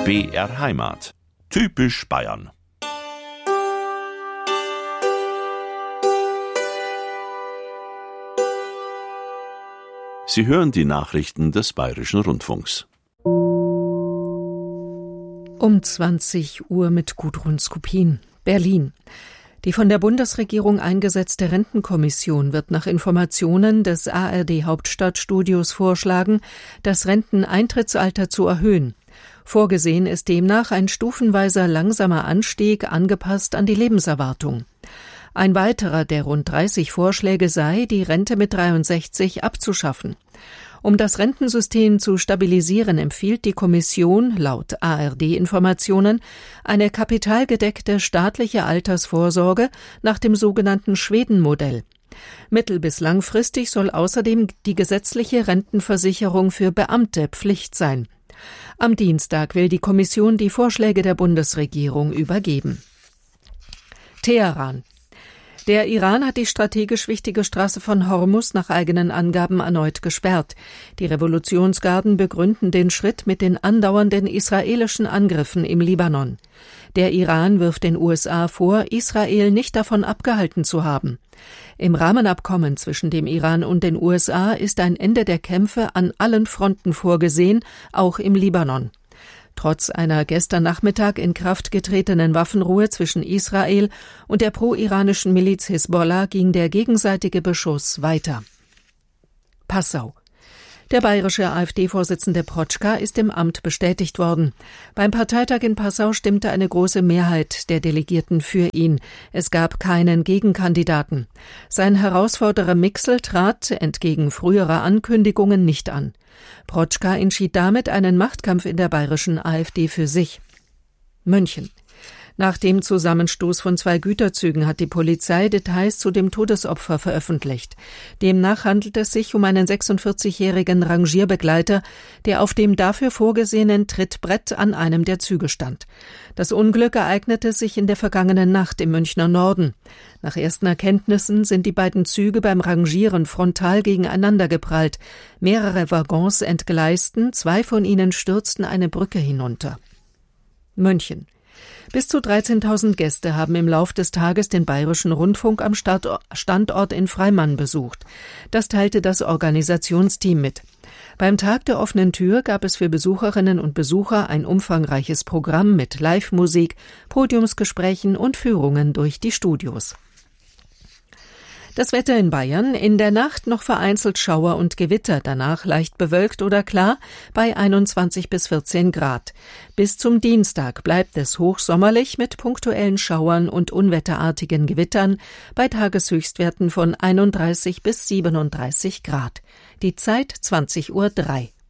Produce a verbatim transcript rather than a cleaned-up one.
B R Heimat. Typisch Bayern. Sie hören die Nachrichten des Bayerischen Rundfunks. Um zwanzig Uhr mit Gudrun Skupin. Berlin. Die von der Bundesregierung eingesetzte Rentenkommission wird nach Informationen des A R D-Hauptstadtstudios vorschlagen, das Renteneintrittsalter zu erhöhen. Vorgesehen ist demnach ein stufenweiser langsamer Anstieg, angepasst an die Lebenserwartung. Ein weiterer der rund dreißig Vorschläge sei, die Rente mit dreiundsechzig abzuschaffen. Um das Rentensystem zu stabilisieren, empfiehlt die Kommission laut A R D-Informationen eine kapitalgedeckte staatliche Altersvorsorge nach dem sogenannten Schweden-Modell. Mittel- bis langfristig soll außerdem die gesetzliche Rentenversicherung für Beamte Pflicht sein. Am Dienstag will die Kommission die Vorschläge der Bundesregierung übergeben. Teheran. Der Iran hat die strategisch wichtige Straße von Hormuz nach eigenen Angaben erneut gesperrt. Die Revolutionsgarden begründen den Schritt mit den andauernden israelischen Angriffen im Libanon. Der Iran wirft den U S A vor, Israel nicht davon abgehalten zu haben. Im Rahmenabkommen zwischen dem Iran und den U S A ist ein Ende der Kämpfe an allen Fronten vorgesehen, auch im Libanon. Trotz einer gestern Nachmittag in Kraft getretenen Waffenruhe zwischen Israel und der pro-iranischen Miliz Hisbollah ging der gegenseitige Beschuss weiter. Passau. Der bayerische AfD-Vorsitzende Protschka ist im Amt bestätigt worden. Beim Parteitag in Passau stimmte eine große Mehrheit der Delegierten für ihn. Es gab keinen Gegenkandidaten. Sein Herausforderer Mixel trat entgegen früherer Ankündigungen nicht an. Protschka entschied damit einen Machtkampf in der bayerischen AfD für sich. München. Nach dem Zusammenstoß von zwei Güterzügen hat die Polizei Details zu dem Todesopfer veröffentlicht. Demnach handelt es sich um einen sechsundvierzigjährigen Rangierbegleiter, der auf dem dafür vorgesehenen Trittbrett an einem der Züge stand. Das Unglück ereignete sich in der vergangenen Nacht im Münchner Norden. Nach ersten Erkenntnissen sind die beiden Züge beim Rangieren frontal gegeneinander geprallt. Mehrere Waggons entgleisten, zwei von ihnen stürzten eine Brücke hinunter. München. Bis zu dreizehntausend Gäste haben im Lauf des Tages den Bayerischen Rundfunk am Standort in Freimann besucht. Das teilte das Organisationsteam mit. Beim Tag der offenen Tür gab es für Besucherinnen und Besucher ein umfangreiches Programm mit Live-Musik, Podiumsgesprächen und Führungen durch die Studios. Das Wetter in Bayern, in der Nacht noch vereinzelt Schauer und Gewitter, danach leicht bewölkt oder klar bei einundzwanzig bis vierzehn Grad. Bis zum Dienstag bleibt es hochsommerlich mit punktuellen Schauern und unwetterartigen Gewittern bei Tageshöchstwerten von einunddreißig bis siebenunddreißig Grad. Die Zeit zwanzig Uhr drei.